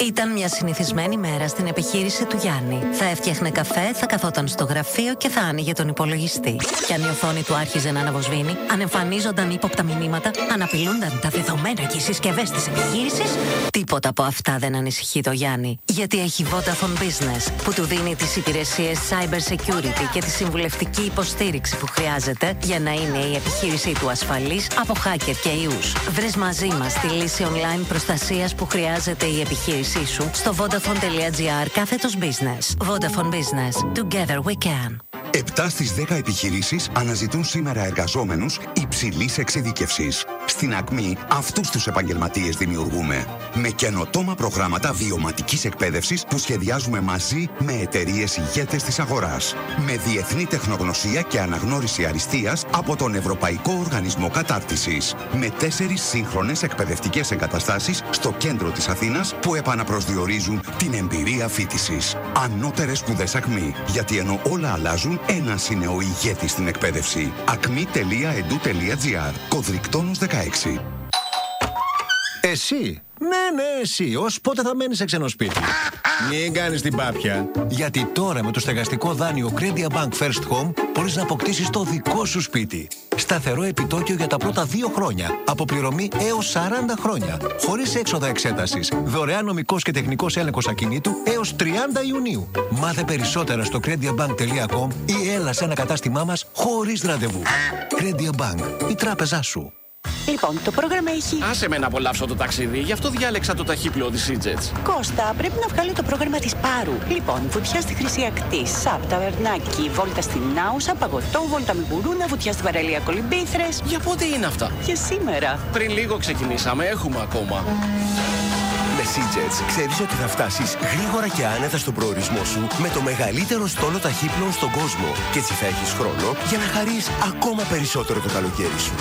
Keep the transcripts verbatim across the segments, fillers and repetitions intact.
Ήταν μια συνηθισμένη μέρα στην επιχείρηση του Γιάννη. Θα έφτιαχνε καφέ, θα καθόταν στο γραφείο και θα άνοιγε τον υπολογιστή. Και αν η οθόνη του άρχιζε να αναβοσβήνει, αν εμφανίζονταν ύποπτα μηνύματα, αν απειλούνταν τα δεδομένα και οι συσκευές της επιχείρησης, τίποτα από αυτά δεν ανησυχεί το Γιάννη. Γιατί έχει Vodafone Business, που του δίνει τις υπηρεσίες Cyber Security και τη συμβουλευτική υποστήριξη που χρειάζεται για να είναι η επιχείρησή του ασφαλής από hacker και ιούς. Βρες μαζί μας τη λύση online προστασίας που χρειάζεται η επιχείρησή σου στο vodafone.gr κάθετος business. Vodafone Business. Together we can. Επτά στις δέκα επιχειρήσεις αναζητούν σήμερα εργαζόμενους υψηλής εξειδίκευσης. Στην Ακμή αυτούς τους επαγγελματίες δημιουργούμε. Με καινοτόμα προγράμματα βιωματικής εκπαίδευσης που σχεδιάζουμε μαζί με εταιρείες ηγέτες της αγοράς. Με διεθνή τεχνογνωσία και αναγνώριση αριστείας από τον Ευρωπαϊκό Οργανισμό Κατάρτισης. Με τέσσερις σύγχρονες εκπαιδευτικές εγκαταστάσεις στο κέντρο της Αθήνας που επαναπροσδιορίζουν την εμπειρία φοιτησης. Ανώτερες σπουδές Ακμή. Γιατί ενώ όλα αλλάζουν, ένας είναι ο ηγέτης στην εκπαίδευση. ακμή τελεία ed τελεία gr. Κωδρικτόνος δεκαέξι. Εσύ, ναι, ναι, εσύ, ως πότε θα μένεις σε ξένο σπίτι? Μην κάνεις την πάπια. Γιατί τώρα με το στεγαστικό δάνειο Credia Bank First Home μπορείς να αποκτήσεις το δικό σου σπίτι. Σταθερό επιτόκιο για τα πρώτα δύο χρόνια. Αποπληρωμή έως σαράντα χρόνια. Χωρίς έξοδα εξέτασης. Δωρεάν νομικός και τεχνικός έλεγχος ακινήτου έως τριάντα Ιουνίου. Μάθε περισσότερα στο crediabank τελεία com ή έλα σε ένα κατάστημά μας χωρίς ραντεβού. Credia Bank, η τράπεζά σου. Λοιπόν, το πρόγραμμα έχει... Άσε με να απολαύσω το ταξίδι, γι' αυτό διάλεξα το ταχύπλοο της Seajets. Κώστα, πρέπει να βγάλω το πρόγραμμα της Πάρου. Λοιπόν, βουτιά στη Χρυσή Ακτή, Σαπ, Ταβερνάκι, βόλτα στην Άουσα, παγωτό, βόλτα με μπουρούνα, βουτιά στην παραλία Κολυμπήθρες. Για πότε είναι αυτά? Για σήμερα. Πριν λίγο ξεκινήσαμε, έχουμε ακόμα. Με Seajets ξέρεις ότι θα φτάσεις γρήγορα και άνετα στον προορισμό σου με το μεγαλύτερο στόλο ταχύπλοων στον κόσμο. Και έτσι θα έχεις χρόνο για να χαρείς ακόμα περισσότερο το καλοκαίρι σου.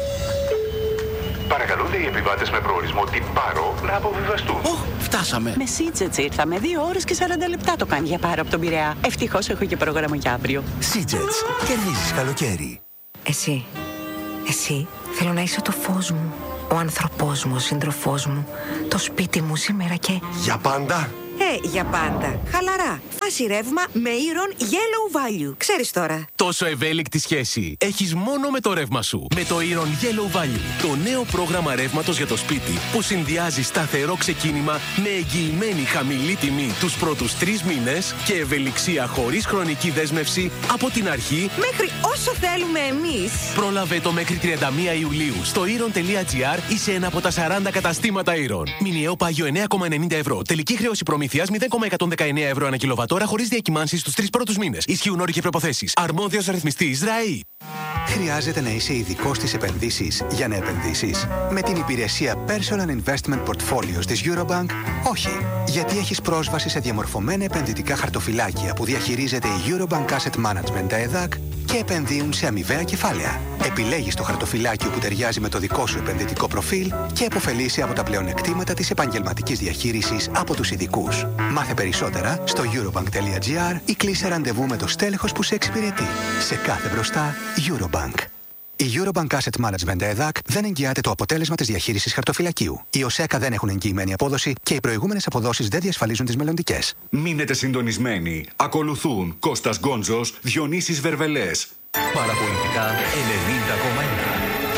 Παρακαλούνται οι επιβάτες με προορισμό την Πάρο να αποβιβαστούν. Οχ, φτάσαμε. Με Seajets ήρθαμε. Δύο ώρες και σαράντα λεπτά το κάνει για Πάρο από τον Πειραιά. Ευτυχώς έχω και πρόγραμμα για αύριο. Seajets. Κερδίζεις καλοκαίρι. Εσύ, εσύ, θέλω να είσαι το φως μου, ο άνθρωπός μου, ο σύντροφός μου, το σπίτι μου σήμερα και... Για πάντα. Ε, για πάντα. Χαλαρά. Φάση ρεύμα με Iron Yellow Value. Ξέρεις τώρα. Τόσο ευέλικτη σχέση έχεις μόνο με το ρεύμα σου. Με το Iron Yellow Value. Το νέο πρόγραμμα ρεύματος για το σπίτι που συνδυάζει σταθερό ξεκίνημα με εγγυημένη χαμηλή τιμή τους πρώτους τρεις μήνες και ευελιξία χωρίς χρονική δέσμευση από την αρχή μέχρι όσο θέλουμε εμείς. Πρόλαβε το μέχρι τριάντα μία Ιουλίου στο iron.gr ή σε ένα από τα σαράντα καταστήματα Iron. Μηνιαίο πάγιο εννέα κόμμα ενενήντα ευρώ. Τελική χρέωση προμήθειας μηδέν κόμμα εκατόν δεκαεννέα ευρώ ανά κιλοβατόρα χωρίς διακυμάνσεις στους τρεις πρώτους μήνες. Ισχύουν όροι και προϋποθέσεις. Αρμόδιος ρυθμιστής ΡΑΗ. Χρειάζεται να είσαι ειδικός στις επενδύσεις για να επενδύσεις? Με την υπηρεσία Personal Investment Portfolios της Eurobank, όχι. Γιατί έχεις πρόσβαση σε διαμορφωμένα επενδυτικά χαρτοφυλάκια που διαχειρίζεται η Eurobank Asset Management, τα ΕΔΑΚ, και επενδύουν σε αμοιβαία κεφάλαια. Επιλέγεις το χαρτοφυλάκιο που ταιριάζει με το δικό σου επενδυτικό προφίλ και επωφελείσαι από τα πλεονεκτήματα της επαγγελματικής διαχείρισης από τους ειδικούς. Μάθε περισσότερα στο eurobank.gr ή κλείσε ραντεβού με το στέλεχος που σε εξυπηρετεί. Σε κάθε μπροστά, Eurobank. Η Eurobank Asset Management ΕΔΑΚ δεν εγγυάται το αποτέλεσμα της διαχείρισης χαρτοφυλακίου. Οι ΟΣΕΚΑ δεν έχουν εγγυημένη απόδοση και οι προηγούμενες αποδόσεις δεν διασφαλίζουν τις μελλοντικές. Μείνετε συντονισμένοι. Ακολουθούν Κώστας Γκόντζος, Διονύσης Βερβελές. Παραπολιτικά ενενήντα κόμμα ένα.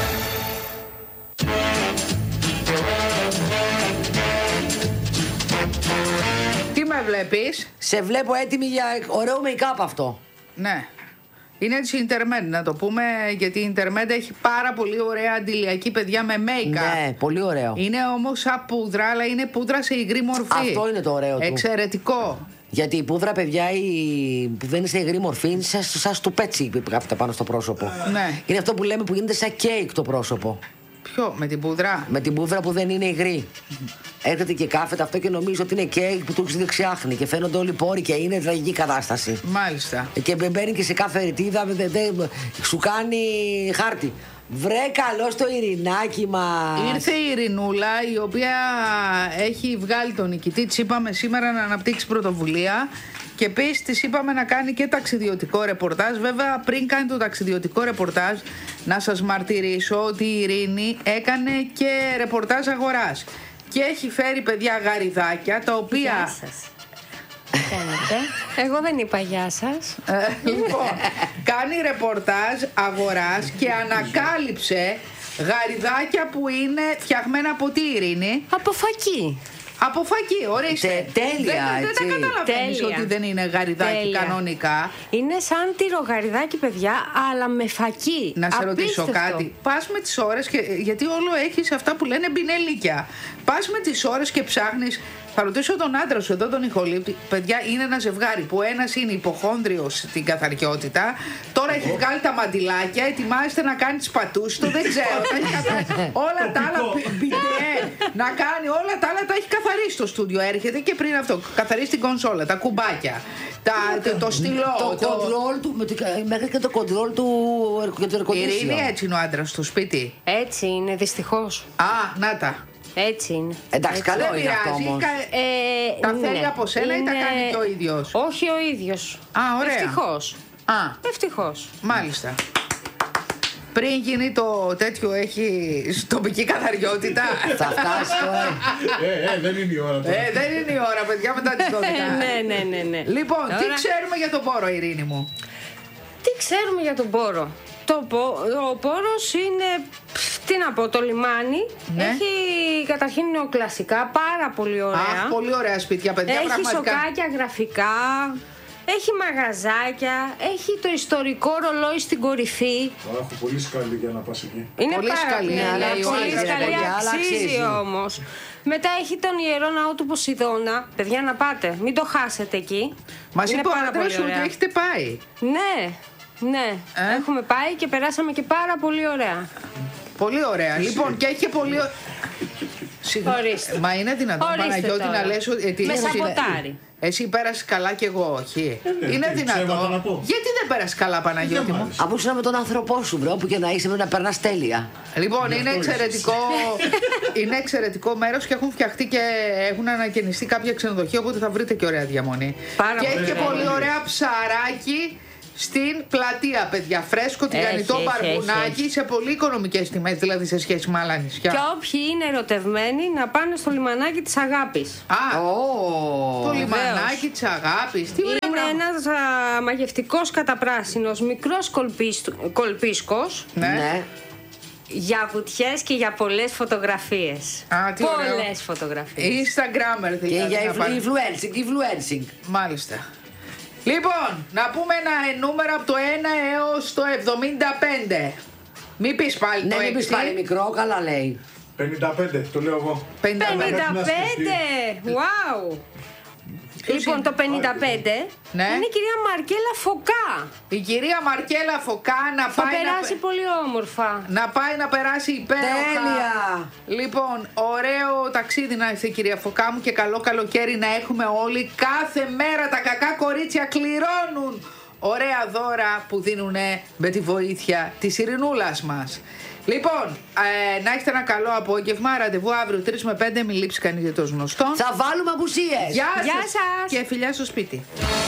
Τι με βλέπεις? Σε βλέπω έτοιμη για ωραίο make-up αυτό. Ναι. Είναι της Intermed, να το πούμε, γιατί η Intermed έχει πάρα πολύ ωραία αντιλιακή, παιδιά, με make-up. Ναι, πολύ ωραίο. Είναι όμως σαν πούδρα, αλλά είναι πούδρα σε υγρή μορφή. Αυτό είναι το ωραίο του. Εξαιρετικό. Γιατί η πούδρα, παιδιά, η... που δεν είναι σε υγρή μορφή, είναι σαν, σαν στουπέτσι που γράφεται πάνω στο πρόσωπο. Ναι. Είναι αυτό που λέμε που γίνεται σαν κέικ το πρόσωπο. Ποιο, με την πούδρα? Με την πούδρα που δεν είναι υγρή. Έρχεται και κάθεται αυτό και νομίζω ότι είναι κέικ που του ξεδιξιάχνει και φαίνονται όλοι οι πόροι και είναι τραγική κατάσταση. Μάλιστα. Και μπαίνει και σε κάθε ρητίδα, δε, δε, σου κάνει χάρτη. Βρε καλό στο Ειρηνάκι μας. Ήρθε η Ειρηνούλα, η οποία έχει βγάλει τον νικητή. Της είπαμε σήμερα να αναπτύξει πρωτοβουλία. Και επίσης της είπαμε να κάνει και ταξιδιωτικό ρεπορτάζ. Βέβαια, πριν κάνει το ταξιδιωτικό ρεπορτάζ, να σας μαρτυρήσω ότι η Ειρήνη έκανε και ρεπορτάζ αγοράς. και έχει φέρει, παιδιά, γαριδάκια τα οποία. Γεια σας. Εγώ δεν είπα γεια σας. Ε, λοιπόν, κάνει ρεπορτάζ αγοράς και ανακάλυψε γαριδάκια που είναι φτιαγμένα από τι, Ειρήνη? Από φακί. Από φακί, ορίστε. Τε, τέλεια, δεν, δεν τα καταλαβαίνεις ότι δεν είναι γαριδάκι τέλεια. Κανονικά. Είναι σαν τυρογαριδάκι, παιδιά, αλλά με φακί. Να σε απίστευτο. ρωτήσω κάτι. Πας με τις ώρες, και, γιατί όλο έχεις αυτά που λένε μπινελίκια. Πας με τις ώρες και ψάχνεις. Θα ρωτήσω τον άντρα σου εδώ, τον ηχολήπτη. Παιδιά, είναι ένα ζευγάρι που ένας είναι υποχόνδριος στην καθαριότητα. Τώρα έχει βγάλει τα μαντιλάκια, ετοιμάζεται να κάνει τις πατούσεις του. Δεν ξέρω. όλα τα άλλα. Μπιντέ, να κάνει όλα τα άλλα τα έχει καθαρίσει στο στούντιο. Έρχεται και πριν αυτό. Καθαρίσει την κονσόλα, τα κουμπάκια. Τα, το, το στυλό. Το, το κοντρόλ του. Με το, μέχρι και το κοντρόλ του ερκοντήσιου. Ειρήνη, έτσι είναι ο άντρας στο σπίτι. Έτσι είναι, δυστυχώς. Α, να τα. Έτσι είναι. Εντάξει, έτσι. καλό είναι αυτό όμως. Ε, τα ναι. θέλει από σένα είναι... ή τα κάνει και ο ίδιος? Όχι ο ίδιος. Α, ωραία. Ευτυχώς. Α, ευτυχώς. Μάλιστα. Πριν γίνει το τέτοιο, έχει τοπική καθαριότητα. Θα φτάσει το. Ε, ε, δεν είναι η ώρα τώρα. Ε, δεν είναι η ώρα, παιδιά, μετά τις δώδεκα. Ναι, ναι, ναι, ναι. Λοιπόν, τώρα... τι ξέρουμε για τον πόρο, Ειρήνη μου? Τι ξέρουμε για τον πόρο? Το, ο πόρος είναι, τι να πω, το λιμάνι. Ναι. Έχει καταρχήν νεοκλασικά, πάρα πολύ ωραία. Αχ, πολύ ωραία σπίτια, παιδιά. Έχει πραγματικά. σοκάκια γραφικά, έχει μαγαζάκια, έχει το ιστορικό ρολόι στην κορυφή. Έχω πολύ σκαλί για να πας εκεί. Είναι πολύ πάρα σκαλί, ναι, αλλά ναι, πολύ σκαλί, αξίζει, αξίζει όμως. Μετά έχει τον Ιερό Ναό του Ποσειδώνα. Παιδιά, να πάτε, μην το χάσετε εκεί. Μας είπε ο άντρας σου ότι έχετε πάει. Ναι. Ναι, ε? έχουμε πάει και περάσαμε και πάρα πολύ ωραία. Πολύ ωραία. Λοιπόν, και έχει και πολύ. Ορίστε. Μα είναι δυνατόν, Παναγιώτη, να λες ότι. Με σαμποτάρει. Εσύ πέρασε καλά κι εγώ, όχι. Ε, είναι δυνατόν. Γιατί δεν πέρασε καλά, Παναγιώτη μου? Αφού ήσουν με τον άνθρωπό σου, μπρο, που και να είσαι με να περνάς τέλεια. Λοιπόν, είναι εξαιρετικό, είναι εξαιρετικό μέρος και έχουν φτιαχτεί και έχουν ανακαινιστεί κάποια ξενοδοχεία, οπότε θα βρείτε και ωραία διαμονή. Πάρα και πολύ έχει και ωραία. πολύ ωραία ψαράκι στην πλατεία, παιδιά. Φρέσκο, τηγανιτό μπαρμπουνάκι σε πολύ οικονομικές τιμές, δηλαδή σε σχέση με άλλα νησιά. Και όποιοι είναι ερωτευμένοι να πάνε στο λιμανάκι της αγάπης. Α, oh, το λιμανάκι της αγάπης. Τι ωραία είναι πράγμα. ένας α, μαγευτικός καταπράσινος, μικρός κολπίσκος. Ναι. ναι. Για βουτιές και για πολλές φωτογραφίες. Α, τι πολλές φωτογραφίες. Instagrammer δηλαδή. Και για influencing, influencing. Μάλιστα. Λοιπόν, να πούμε ένα νούμερο από το ένα έως το εβδομήντα πέντε. Μην πεις πάλι ναι, το μην πεις πάλι μικρό, καλά λέει. πενήντα πέντε, το λέω εγώ. πενήντα πέντε. πενήντα πέντε! Wow! Λοιπόν, το πενήντα πέντε ναι. είναι η κυρία Μαρκέλα Φωκά. Η κυρία Μαρκέλα Φωκά να θα πάει περάσει να... πολύ όμορφα. Να πάει να περάσει υπέροχα. Τέλεια! Λοιπόν, ωραίο ταξίδι να είστε, κυρία Φωκά μου, και καλό καλοκαίρι να έχουμε όλοι. Κάθε μέρα τα κακά κορίτσια κληρώνουν ωραία δώρα που δίνουν με τη βοήθεια της Ειρηνούλας μας. Λοιπόν, ε, να έχετε ένα καλό απόγευμα. Ραντεβού αύριο τρεις με πέντε. Μην λείψει κανείς για το γνωστό. Θα βάλουμε απουσίες. Γεια σας. Γεια σας. Και φιλιά στο σπίτι.